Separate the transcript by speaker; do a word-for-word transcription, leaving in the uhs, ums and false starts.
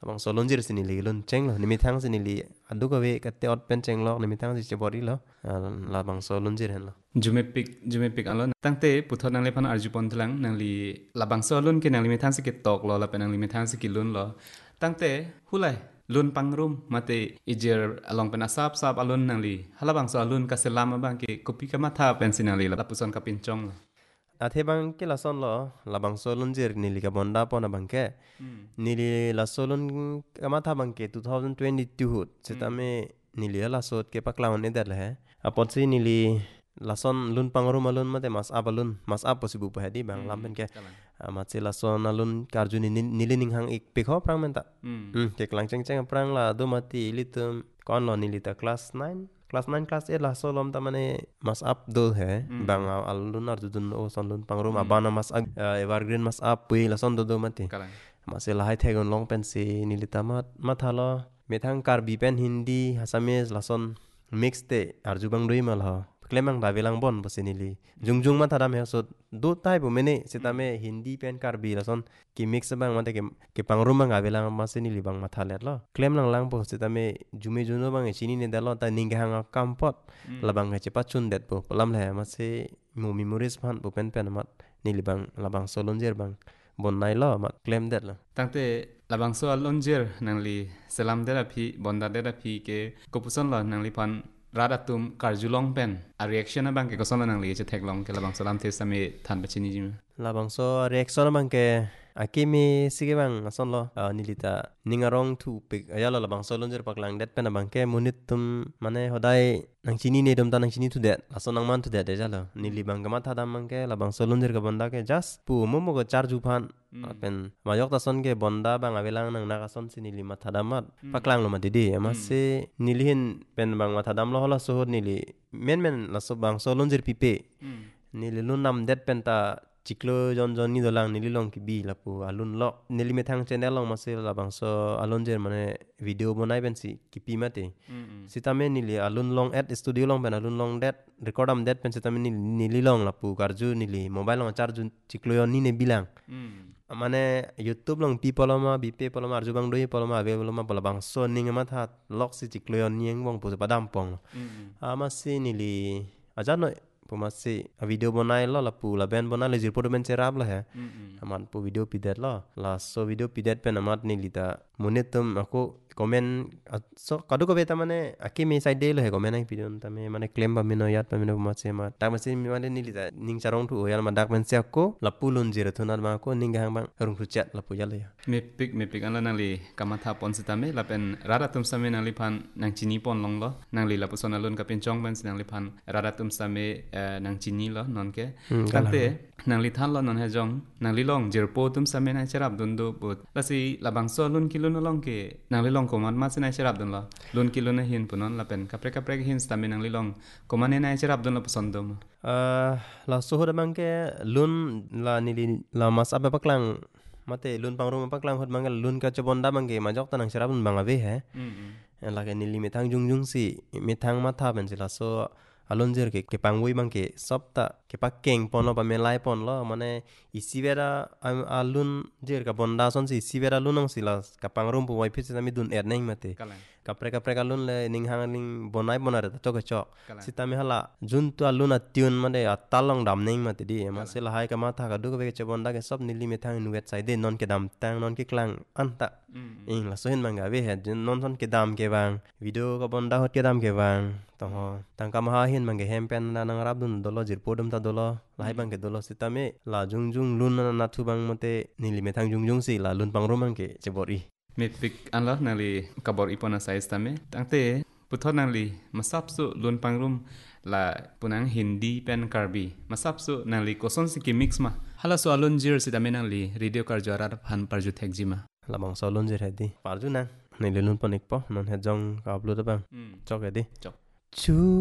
Speaker 1: labang so lonjir sini li lun cheng lo nimi thang sini li adu ka we ka te ot pen cheng lo nimi thang si chebori lo labang so lonjir hen lo
Speaker 2: jumepik jumepik alon tangte puthot nang le phan arjupon thlang nang li labang so lun ke nang li mi thang si ke tok lo la pe nang li mi thang si ki lun lo tangte hulai lun pangrum mate ijer along pen asap sap alun nang li halabang so alun ka selam bang ke kopi ka matha pen sinang li la puson ka pinchong lo
Speaker 1: athe bang ke la son lo labang so lonjir ni li ka bonda pon bang ke ni li la so lun ka matha bang ke twenty twenty-two hut setame ni li la sot ke paklawn ne der le apot si ni li lason lun pangrum alun mate mas ap alun mas ap posibu pa di bang lampen ke mat si lason alun karjuni nilining hang ik pikho prang menta hmm ke klang cheng cheng prang la do mati litum kon lo nilita class nine class nine class eight la solom ta mane mas ap do he bang alun arjun o son lun pangrum abana mas evergreen mas ap pui lason do do mati mas la hai thegon long pen si nilita mat mathalo methang karbi pen hindi assamese lason mix te arjubang doi mal ha klemang babelang bon bosinili jungjung ma thadam he so do tai bu mene sitame hindi pen karbi lason ki mix bang mate ke ke pangrum bang abelang masinili bang mathalet lo klem lang lang bo sitame jume juno bang chini ne dalo ta ning hang kampot labang he chepa chun det bo lam le ma se mu memories phan bu pen pen mat nili bang labang solonjer bang bon nai lo mat klem det lo
Speaker 2: tangte labang so alonjer nangli selam dera phi bonda dera phi ke kopuson lo nangli phan radatum karjulong pen a reaction bang ke koson nang li che theklong ke labang salam the sami than bachini jim
Speaker 1: labang so reaction bang ke akimi sige bang ason lo nilita ningarong thu pik ayala labang so lonjer paklang det pen bang ke munit tum mane hodai nang chini ne dum ta nang chini thu det ason nang man thu det jalo nili bang gama thadam bang ke labang so lonjer ka bonda ke just pu momo go charju phan pen mayok ta son ke bonda bang abelang nang na son sinili ma thadamat paklang lo ma didi ama se nilihin pen bang ma thadam lo hola so nili men men la so bang so lonjer pipe nili lunam det pen ta chiklo jon jon ni dolang nili long ki bi lapu alun lo nili methang channel long masel labang so alonjer mane video bonai ben si kipi mate sitame nili alun long at studio long ben alun long det record am det pen sitame nili long lapu karju nili mobile long charge chiklo yon ni ne bilang mane youtube long people ma bipe poloma arju bang doi poloma available ma polabang so ninga ma tha lock si chiklo yon nieng bong pu padam pong ama si nili ajano pumasi video bonai lo la pu la ben bonai le jirpo ben serab la he amat pu video pidet lo la so video pidet pen amat ni lita monetum ako comment so kadu ko beta mane akimi side de lo he comment ai pidon tame mane claim ba mino yat pa mino ma se ma ta masi mi mane ni lita ning charong thu yal ma dak men se ko la pu lun jira thunat ma ko ning hang bang rung thu chat la pu yal ya
Speaker 2: me pik me pik an la nang li kamatha pon sitame la pen rada tum same nang li phan nang chini pon long lo nang li la pu son alun ka pen chong ben nang li phan rada tum same nang chini lo non ke kante nang li than lo non he jong nang li long jirpo tum same nang cherap dun do but la si labang so lun kilun long ke nang li long ko man ma se nai cherap dun lo lun kilun hin punon la pen kapre kapre hin stame nang li long ko man nai cherap dun lo pson dum
Speaker 1: uh la so hoda bang ke lun la ni la mas abe paklang mate lun pangrum paklang hot mangal lun ka chobonda bangge majok tanang cherap dun bang ave he la ke ni li metang jung jung si metang matha ben sila so alonjer ke ke pangui bang ke sopta ke pakeng pon lo pa melai pon lo mane isibera alun jer ka bonda son si isibera lunong sila ka pangrum pu wifi se mi dun er neng mate kapre kapre kalun le ning hang ning bonai bonare to ke chok sitame hala jun to alun atun mane atalong dam neng mate di ma se la hai ka matha ka du ke che bonda ke sop nili methang nuet sai de non ke dam tang non ke klang anta ing la so hin manga we he non son ke dam ke bang video ka bonda hot ke dam ke bang to tang ka ma hin mangge hem pen na nang rab dun dolo jir podum ta dolo lai bang ke dolo sitame la jung jung lun na thu bang mate nili methang jung jung si la lun pang ro mang ke chebori
Speaker 2: me pik an la nang li kabor ipona size tame tangte puthot nang li masap su lun pangrum la punang hindi pen karbi masap su nang li koson si ki mix ma hala so alun jir sitame nang li radio kar jara phan parju thekjima
Speaker 1: la bang so lun jir hedi parju na nili lun panik po non he jong ka upload bang chok hedi chok chu